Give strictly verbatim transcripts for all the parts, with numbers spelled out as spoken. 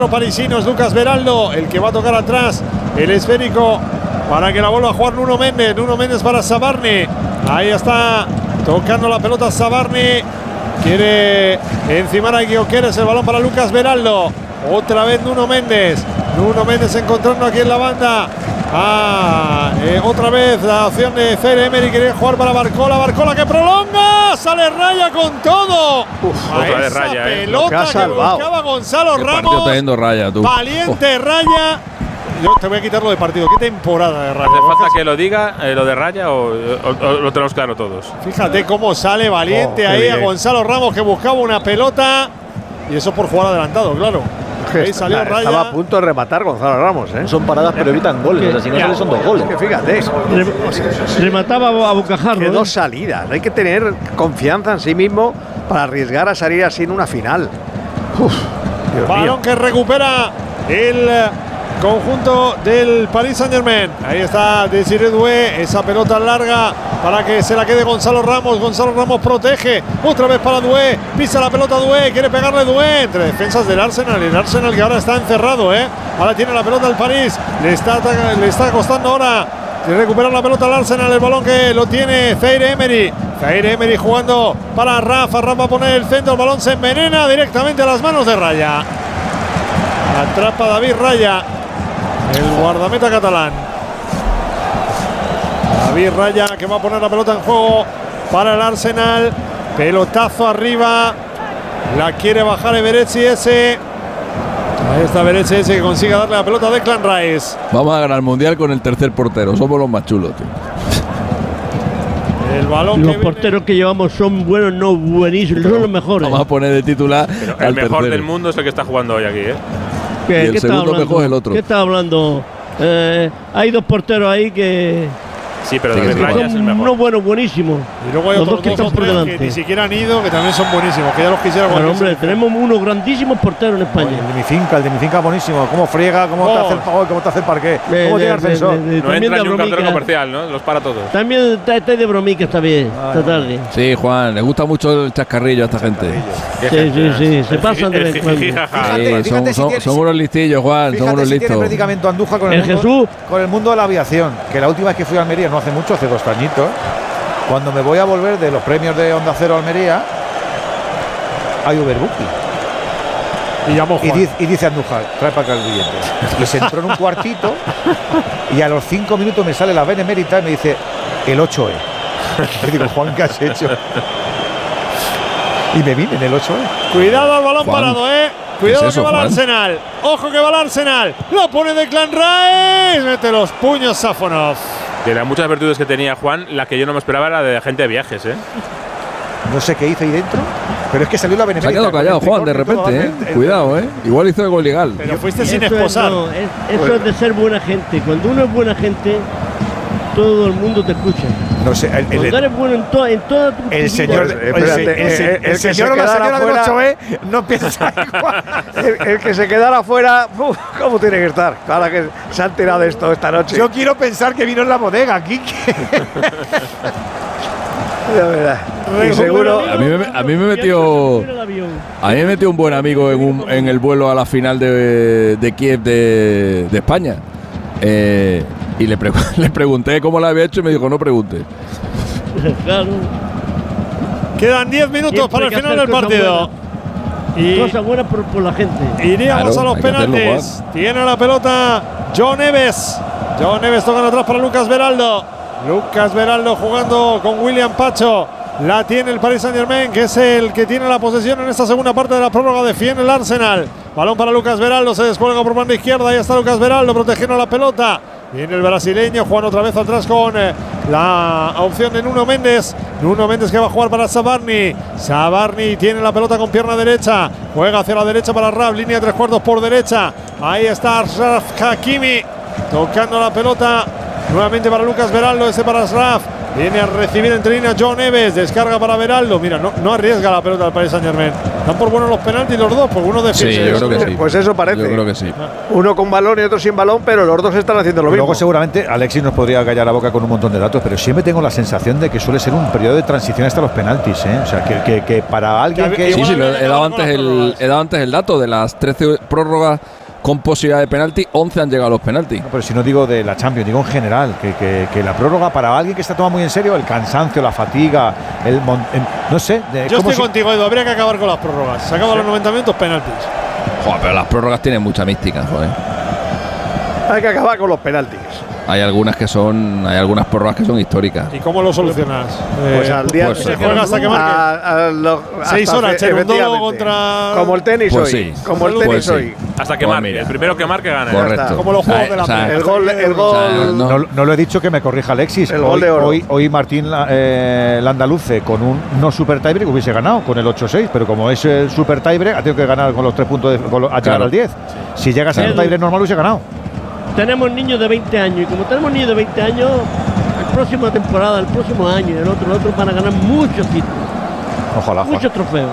Parisinos, Lucas Beraldo, el que va a tocar atrás el esférico para que la vuelva a jugar Nuno Méndez. Nuno Méndez para Sabarni. Ahí está tocando la pelota Sabarni. Quiere encimar a Gyökeres, el balón para Lucas Beraldo. Otra vez Nuno Méndez. Nuno Méndez encontrando aquí en la banda. Ah, eh, otra vez la opción de Zaire Emery. Quiere jugar para Barcola. Barcola que prolonga. Sale Raya con todo. Uf, otra vez Raya, pelota eh. que, que buscaba Gonzalo Qué Ramos. teniendo Raya, tú. Valiente oh. Raya. Yo te voy a quitarlo de partido. ¿Qué temporada de Raya? ¿Hace falta que lo diga eh, lo de Raya o, o, o lo tenemos claro todos? Fíjate cómo sale Valiente oh, ahí bien. a Gonzalo Ramos, que buscaba una pelota. Y eso por jugar adelantado, claro. Ahí salió Estaba Raya. a punto de rematar Gonzalo Ramos, ¿eh? Son paradas pero evitan goles. O sea, si no sale son dos goles. Es que fíjate. Remataba a bocajarro. Que ¿eh? dos salidas. Hay que tener confianza en sí mismo para arriesgar a salir así en una final. Uf, Dios Balón mío. que recupera el conjunto del Paris Saint-Germain. Ahí está Désiré Doué, esa pelota larga para que se la quede Gonzalo Ramos. Gonzalo Ramos protege, otra vez para Doué, pisa la pelota Doué, quiere pegarle Doué entre defensas del Arsenal. El Arsenal que ahora está encerrado, ¿eh? Ahora tiene la pelota el París, le está, le está costando ahora de recuperar la pelota al Arsenal. El balón que lo tiene Zaire Emery. Zaire Emery jugando para Rafa. Rafa va a poner el centro, el balón se envenena directamente a las manos de Raya. Atrapa David Raya, el guardameta catalán. David Raya que va a poner la pelota en juego para el Arsenal. Pelotazo arriba. La quiere bajar Eberechi ese. Ahí está Eberechi ese que consigue darle la pelota a Declan Rice. Vamos a ganar el mundial con el tercer portero. Somos los más chulos, tío. El balón los que porteros viene. que llevamos son buenos, no buenísimos, son los mejores. Vamos a poner de titular Pero al el mejor tercero. del mundo es el que está jugando hoy aquí, ¿eh? ¿Qué, Y el ¿qué está segundo hablando? mejor es el otro. ¿Qué está hablando? Eh, hay dos porteros ahí que Sí, pero Sí, David que sí, Raya es el son mejor. no buenos, buenísimos. Y luego hay Los otros dos que dos están o por tres delante. que ni siquiera han ido, que también son buenísimos, que ya los quisiera Pero, cualquier hombre, selección. tenemos unos grandísimos porteros en España. El de mi finca, el de mi finca es buenísimo. Cómo friega, cómo Oh. te hace el pago, cómo te hace el parqué. De- Cómo de- tiene de- ascensor. de- de- No también entra de ni un cartero bromica. comercial, ¿no? Los para todos. También está, está de bromica esta vez, esta tarde. Sí, Juan, le gusta mucho el chascarrillo a esta gente. Qué Sí, gente, sí, ¿eh? sí, se El pasan de ji- vez en el cuando. jijijaja. Fíjate, Sí, fíjate son, si son- tiene- son unos listillos, Juan, son Fíjate unos si tiene listos. predicamento Andújar con el, El mundo, Jesús. con el mundo de la aviación. Que la última vez que fui a Almería, no hace mucho, hace dos añitos, cuando me voy a volver de los premios de Onda Cero Almería, hay Overbooking. Y llamó Y Juan. dice, y dice Andújar, trae para acá el billete. Y se entró en un cuartito y a los cinco minutos me sale la benemérita y me dice, el ocho E. Y digo, Juan, ¿qué has hecho? Y me vine en el ocho E. Cuidado al balón Juan. parado, eh. Cuidado ¿Qué es eso, que va el Juan? Arsenal. Ojo que va el Arsenal. Lo pone Declan Rice. Mete los puños Safonov. De las muchas virtudes que tenía Juan, la que yo no me esperaba era de agente de viajes, ¿eh? No sé qué hice ahí dentro, pero es que salió la Se ha benemérita. quedado callado, con el Juan, de tricornio y todo, repente, el- ¿eh? el- Cuidado, ¿eh? Igual hizo algo ilegal. Pero fuiste Eso sin es, esposar. no, es- eso es de ser buena gente. Cuando uno es buena gente, todo el mundo te escucha. No sé, el, Cuando el, eres bueno en, to, en toda tu el tu señor, vida. el, espérate, el- el- eh, el el que se señor o la quedara señora del fuera- ocho E no piensa igual. el, el que se quedara afuera, uf, ¿cómo tiene que estar? Ahora que se ha enterado de esto esta noche. Yo quiero pensar que vino en la bodega, Kike. La verdad. Y seguro. A mí me, a mí me metió a mí me metió un buen amigo en, un, en el vuelo a la final de, de Kiev de, de España. Eh, y le, pre le pregunté cómo lo había hecho y me dijo, no pregunte. Claro. Quedan diez minutos Siempre para hay el que final hacer del cosas partido. Y Cosa buena por, por la gente. iríamos Claro, a los hay que hacerlo, penaltis. Tiene la pelota John Neves. John Neves toca atrás para Lucas Beraldo. Lucas Beraldo jugando con William Pacho. La tiene el Paris Saint-Germain, que es el que tiene la posesión en esta segunda parte de la prórroga. Defiende el Arsenal. Balón para Lucas Beraldo. Se descuelga por banda izquierda. Ahí está Lucas Beraldo protegiendo la pelota. Viene el brasileño, Juan otra vez atrás con eh, la opción de Nuno Méndez. Nuno Méndez que va a jugar para Sabarni. Sabarni tiene la pelota con pierna derecha. Juega hacia la derecha para Raf. Línea de tres cuartos por derecha. Ahí está Achraf Hakimi tocando la pelota. Nuevamente para Lucas Beraldo, ese para Achraf. Viene a recibir entre líneas Joao Neves. Descarga para Beraldo. Mira, no, no arriesga la pelota al Paris Saint-Germain. Dan por buenos los penaltis los dos, porque uno defiende. Sí, yo creo que sí. Pues eso parece. Yo creo que sí. Uno con balón y otro sin balón, pero los dos están haciendo lo Y mismo. luego seguramente Alexis nos podría callar la boca con un montón de datos, pero siempre tengo la sensación de que suele ser un periodo de transición hasta los penaltis, ¿eh? O sea, que, que, que para alguien que… Sí, sí, lo he, he dado antes el, he dado antes el dato de las trece prórrogas con posibilidad de penalti, once han llegado a los penaltis. No, pero si no digo de la Champions, digo en general, que, que, que la prórroga para alguien que está tomando muy en serio el cansancio, la fatiga, el, mon, el no sé. De, Yo estoy si, contigo, Edu, habría que acabar con las prórrogas. Se acaban los noventa minutos, penaltis. Joder, pero las prórrogas tienen mucha mística, joder. Hay que acabar con los penaltis. Hay algunas que son, hay algunas prórrogas que son históricas. ¿Y cómo lo solucionas? Pues Eh, al día pues, se juega hasta que marque. a, a lo- Seis hasta horas, fe- Cher, un dodo efectivamente. contra… Como el tenis Pues hoy. sí. Como el Pues tenis sí. hoy. Hasta que Pues marque. mira. El primero que marque gana. Correcto. Como los juegos de la O sea, Play. El gol, el gol. O sea, no, no lo he dicho, que me corrija Alexis. El hoy, gol de oro. Hoy, hoy Martín eh, Landaluce con un no super tiebreak hubiese ganado con el ocho seis, pero como es el super tiebreak ha tenido que ganar con los tres puntos de, con los- a llegar Claro. al diez. Si llegas a un Edu. tiebreak normal hubiese ganado. Tenemos niños de veinte años y como tenemos niños de veinte años, la próxima temporada, el próximo año, el otro, el otro van a ganar muchos títulos, Ojalá, Juan. muchos trofeos.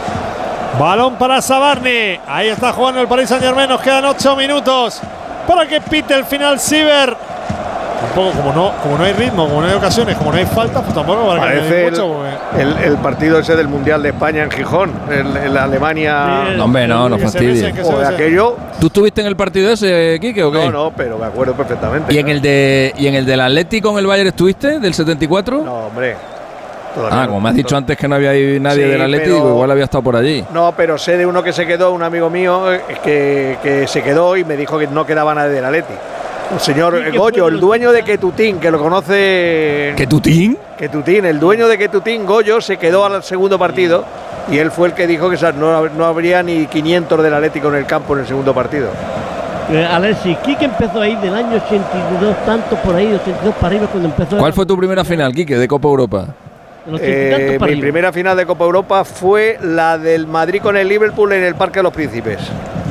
Balón para Sabarni. Ahí está jugando el Paris Saint-Germain. Nos quedan ocho minutos para que pite el final Siver. Tampoco, como no, como no hay ritmo, como no hay ocasiones, como no hay falta, pues tampoco va a Parece el, mucho. porque- el, el partido ese del Mundial de España en Gijón, el, el Alemania. Sí, No, hombre, no, no que se fastidies. besen, que se O de besen. aquello. ¿Tú estuviste en el partido ese, Quique, o qué? No, no, pero me acuerdo perfectamente. ¿Y en el de y en el del Atlético con el Bayern estuviste del setenta y cuatro? No, hombre. Todavía Ah, no. como me has dicho antes que no había ahí nadie Sí, del Atlético, pero- igual había estado por allí. No, pero sé de uno que se quedó, un amigo mío, eh, que, que se quedó y me dijo que no quedaba nadie del Atleti. El señor Sí, que Goyo, fue el de- dueño de Ketutín, que lo conoce. ¿Qué tutín? Ketutín, el dueño de Ketutín, Goyo, se quedó al segundo partido y él fue el que dijo que o sea, no, no habría ni quinientos del Atlético en el campo en el segundo partido. Eh, Alexis, Quique empezó ahí del año ochenta y dos, tantos por ahí, ochenta y dos para arriba cuando empezó. ¿Cuál fue tu primera final, Quique, de Copa Europa? El ochenta y tantos Eh, para mi arriba. primera final de Copa Europa fue la del Madrid con el Liverpool en el Parque de los Príncipes.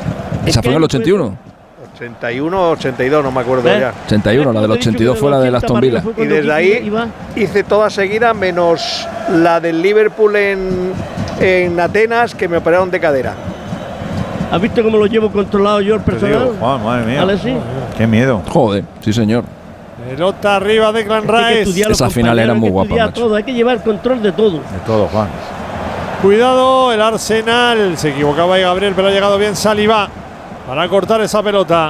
Esa fue en el ochenta y uno. ochenta y uno, ochenta y dos, no me acuerdo ¿Eh? ya. ochenta y uno, la del ochenta y dos fue la de Aston Villa. Y desde ahí hice toda seguida menos la del Liverpool en, en Atenas, que me operaron de cadera. ¿Has visto cómo lo llevo controlado yo el Te personal? digo, Juan, madre mía. Alexis. Qué miedo. Joder, sí señor. Pelota arriba de Clan Es que hay que Rice. estudiar los Esas finales eran compañeros, muy hay que guapas, estudiar macho. todo, hay que llevar control de todo. De todo, Juan. Cuidado, el Arsenal. Se equivocaba ahí Gabriel, pero ha llegado bien Saliba para cortar esa pelota.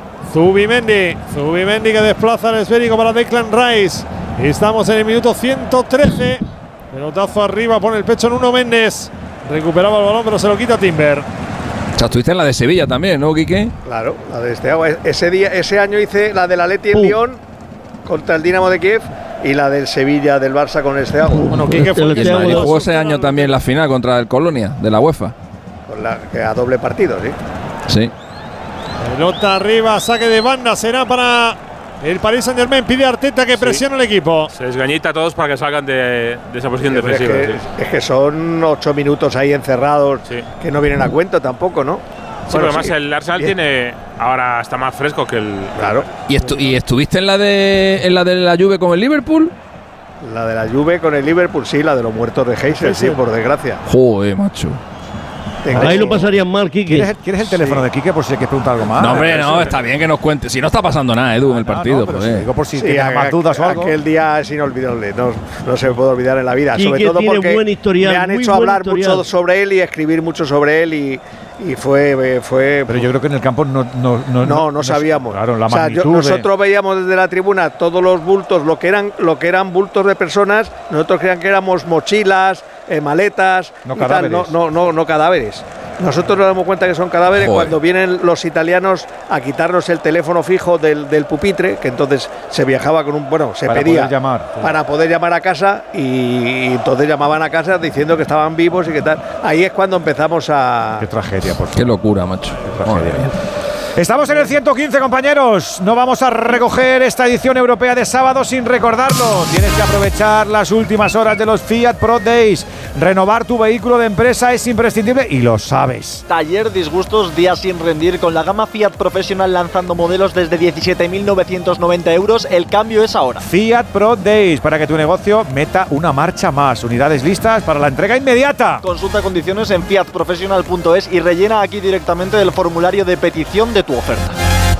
Zubimendi. Zubimendi que desplaza el esférico para Declan Rice. Estamos en el minuto ciento trece. Pelotazo arriba, pone el pecho en Nuno Méndez. Recuperaba el balón, pero se lo quita Timber. O sea, estuviste en la de Sevilla también, ¿no, Quique? Claro, la de este ese día, ese año hice la del Atleti en Uh. Lyon contra el Dinamo de Kiev y la del Sevilla del Barça con el Esteago. Bueno, Quique fue El Y el Esteago Madrid de- jugó ese año también la final contra el Colonia, de la UEFA. Con la, que a doble partido, sí. Sí. Pelota arriba, saque de banda. Será para el Paris Saint-Germain. Pide a Arteta que Sí. presione el equipo. Se desgañita a todos para que salgan de, de esa posición Pero es, defensiva. que, sí. es que son ocho minutos ahí encerrados Sí. que no vienen a cuento tampoco, ¿no? Sí, pero además sí. el Arsenal Bien. tiene ahora está más fresco que el. Claro, ¿Y, estu- y estuviste en la de en la de la Juve con el Liverpool? la de la Juve con el Liverpool, sí, la de los muertos de Heysel, sí, por desgracia. Joder, macho. Tengo- Ahí lo pasarían mal, Quique. ¿Quieres, ¿Quieres el teléfono de Quique por si hay que preguntar algo más? no, hombre, Eso no, es. está bien que nos cuente. Si no está pasando nada, Edu, en el No, partido. no, pero joder. si digo por si Sí, tienes a- más dudas o algo. Aquel día es inolvidable, no, no se me puede olvidar en la vida. Quique sobre todo tiene porque buen historial, me han muy hecho buen hablar historial. mucho sobre él y escribir mucho sobre él y, y fue, fue Pero yo creo que en el campo no… No, no, no, no sabíamos. Claro, la O sea, yo- magnitud de- nosotros veíamos desde la tribuna todos los bultos, lo que eran, lo que eran bultos de personas, nosotros creían que éramos mochilas, eh, maletas, No y tal, cadáveres. no, no, no, no cadáveres. Nosotros nos damos cuenta que son cadáveres Joder. cuando vienen los italianos a quitarnos el teléfono fijo del, del pupitre, que entonces se viajaba con un, bueno, se Para pedía poder llamar. para poder llamar a casa y, y entonces llamaban a casa diciendo que estaban vivos y que tal. Ahí es cuando empezamos a… Qué tragedia, por favor. Qué locura, macho. tragedia. Madre mía. Estamos en el ciento quince, compañeros. No vamos a recoger esta edición europea de sábado sin recordarlo. Tienes que aprovechar las últimas horas de los Fiat Pro Days. Renovar tu vehículo de empresa es imprescindible y lo sabes. Taller disgustos, días sin rendir. Con la gama Fiat Professional lanzando modelos desde diecisiete mil novecientos noventa euros, el cambio es ahora. Fiat Pro Days, para que tu negocio meta una marcha más. Unidades listas para la entrega inmediata. Consulta condiciones en fiat professional punto es y rellena aquí directamente el formulario de petición de tu oferta.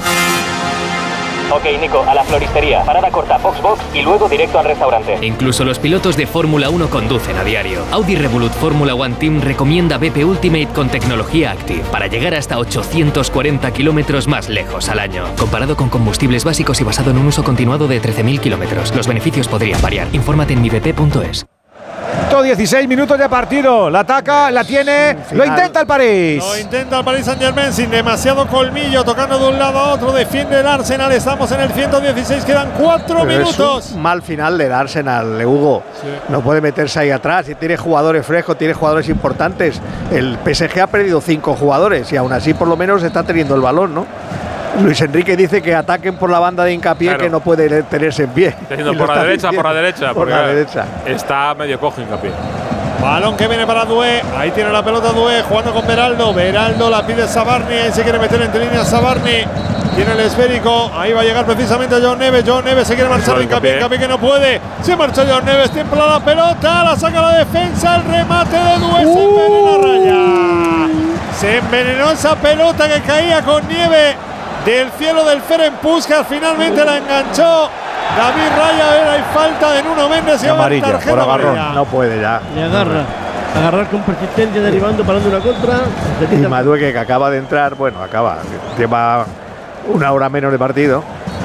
Ok, Nico, a la floristería. Parada corta, Foxbox y luego directo al restaurante. Incluso los pilotos de Fórmula uno conducen a diario. Audi Revolut Fórmula One Team recomienda B P Ultimate con tecnología Active para llegar hasta ochocientos cuarenta kilómetros más lejos al año. Comparado con combustibles básicos y basado en un uso continuado de trece mil kilómetros, los beneficios podrían variar. Infórmate en mi b p punto es. ciento dieciséis minutos de partido. La ataca, la tiene, lo intenta el París. Lo intenta el Paris Saint-Germain sin demasiado colmillo, tocando de un lado a otro, defiende el Arsenal. Estamos en el ciento dieciséis, quedan cuatro Pero minutos. Es un mal final del Arsenal, Hugo. Sí. No puede meterse ahí atrás. Y tiene jugadores frescos, tiene jugadores importantes. El P S G ha perdido cinco jugadores y aún así por lo menos está teniendo el balón, ¿no? Luis Enrique dice que ataquen por la banda de hincapié, claro, que no puede tenerse en pie. Está diciendo por la derecha, por la derecha. Por la derecha. Está medio cojo hincapié. Balón que viene para Doué. Ahí tiene la pelota Doué jugando con Beraldo. Beraldo la pide Sabarni. Ahí se quiere meter entre líneas Sabarni. Tiene el esférico. Ahí va a llegar precisamente John Neves. John Neves se quiere marchar de hincapié. Hincapié que no puede. Se marcha John Neves. Templa la pelota. La saca la defensa. El remate de Doué. Se envenenó Raya. Se envenenó esa pelota que caía con nieve del cielo del Ferencváros. Finalmente la enganchó David Raya. Era y falta de Nuno Méndez y amarilla, tarjeta por agarrón. amarilla. No puede ya. Le agarra. Agarrar con persistencia, derivando, parando una contra. Y Madueque, que acaba de entrar, bueno, acaba, lleva una hora menos de partido.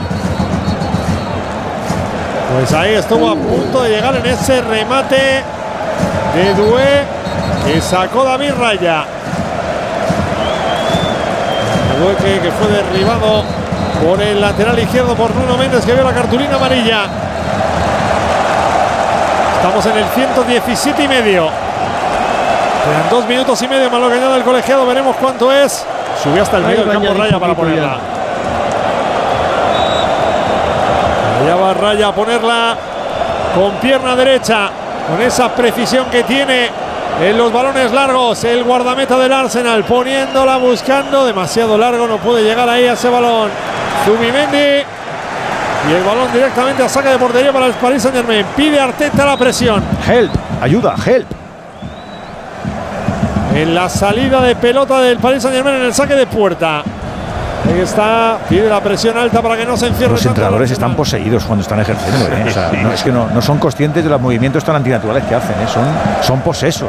Pues ahí estuvo a punto de llegar en ese remate de Doué que sacó David Raya. Doué que, que fue derribado por el lateral izquierdo por Nuno Méndez, que vio la cartulina amarilla. Estamos en el ciento diecisiete y medio. Quedan dos minutos y medio más lo que añade el colegiado. Veremos cuánto es. Subió hasta el medio del campo Raya para ponerla. Allá va Raya a ponerla con pierna derecha, con esa precisión que tiene en los balones largos. El guardameta del Arsenal poniéndola, buscando. Demasiado largo, no puede llegar ahí a ese balón Zubimendi. Y el balón directamente a saque de portería para el Paris Saint-Germain. Pide Arteta la presión. Help, ayuda, help. En la salida de pelota del Paris Saint-Germain en el saque de puerta. Ahí está, pide la presión alta para que no se encierre. Los entrenadores están poseídos cuando están ejerciendo, ¿eh? O sea, no, es que no, no son conscientes de los movimientos tan antinaturales que hacen, ¿eh? son, son posesos.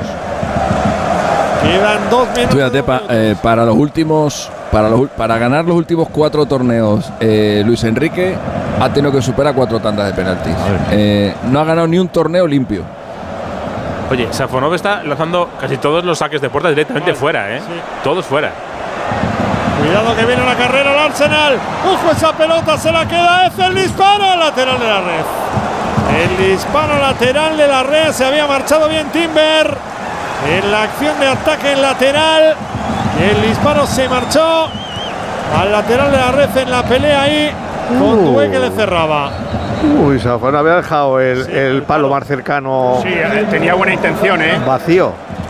Quedan dos minutos. Fíjate, pa, eh, para los últimos, para, los, para ganar los últimos cuatro torneos, eh, Luis Enrique ha tenido que superar cuatro tandas de penaltis. Eh, no ha ganado ni un torneo limpio. Oye, Safonov está lanzando casi todos los saques de puerta directamente Vale, fuera, ¿eh? sí. Todos fuera. Cuidado que viene la carrera al Arsenal. Ojo, esa pelota se la queda. Es el disparo lateral de la red. El disparo lateral de la red. Se había marchado bien Timber en la acción de ataque en lateral. El disparo se marchó al lateral de la red en la pelea ahí con Uh. Doué que le cerraba. Uy, Safón había dejado el, Sí, el el palo palo. más cercano Sí, eh, tenía buena intención, ¿eh? vacío.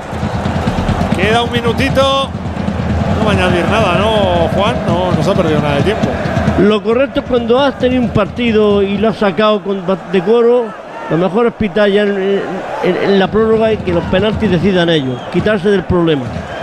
Queda un minutito. No va a añadir nada, ¿no, Juan? No, no se ha perdido nada de tiempo. Lo correcto es cuando has tenido un partido y lo has sacado con decoro, lo mejor es pitar ya en, en- en la prórroga y que los penaltis decidan ellos, quitarse del problema.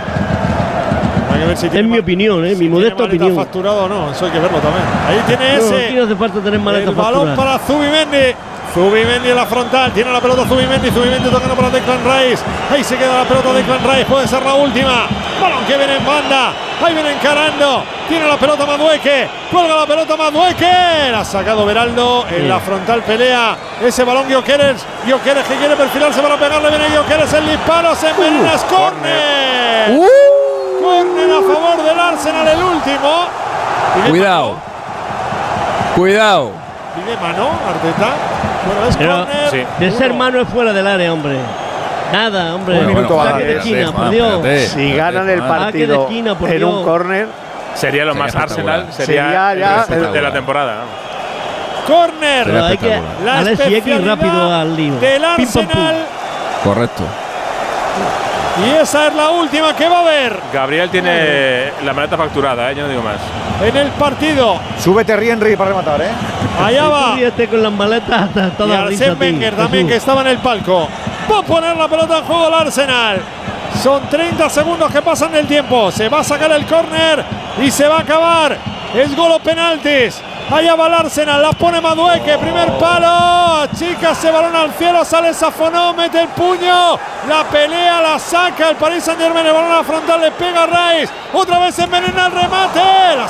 Hay que ver si Es tiene mi ma- opinión, ¿eh? si mi tiene modesta maleta opinión. facturado o no, eso hay que verlo también. Ahí tiene No, ese. aquí no hace falta tener maleta El balón facturada. para Zubimendi. Zubimendi en la frontal. Tiene la pelota Zubimendi. Zubimendi tocando para Declan Rice. Ahí se queda la pelota de Declan Rice. Puede ser la última. Balón que viene en banda. Ahí viene encarando. Tiene la pelota Madueque. Cuelga la pelota Madueque. La ha sacado Beraldo. En Sí. la frontal pelea ese balón Gyökeres. Gyökeres que quiere perfilarse para pegarle. Viene Gyökeres. El disparo. Se envenena. Es córner. Córner a favor del Arsenal. El último. Pide Cuidado. mano. Cuidado. Pide mano, Arteta. Bueno, es Pero- córner. Sí. De ser mano es fuera del área, hombre. Nada, hombre. Un minuto Saque antes, de esquina, Juan, por Dios. espérate. Si ganan el Saque de partido esquina, por en Dios. un córner, Sería lo más Arsenal, sería, Sería ya el el- de la temporada. Corner. Sería Hay que espectacular. La Alexis X especialidad rápido al lío. del Pim, pam, pum. Arsenal. Correcto. Y esa es la última que va a haber Gabriel tiene la maleta facturada, ¿eh? Yo no digo más. en el partido. Súbete, Henry, para rematar, ¿eh? Allá va. Ríete con las maletas hasta Y toda risa a Arsène ti, Wenger también, que Jesús. estaba en el palco. Va a poner la pelota en juego el Arsenal. Son treinta segundos que pasan del tiempo. Se va a sacar el córner y se va a acabar. Es gol o penaltis. Allá va el Arsenal, la pone Madueque, primer palo, chica ese balón al cielo, sale Safonov, mete el puño, la pelea, la saca el Paris Saint-Germain, el balón a la frontal, le pega a Rice, otra vez envenena el remate, la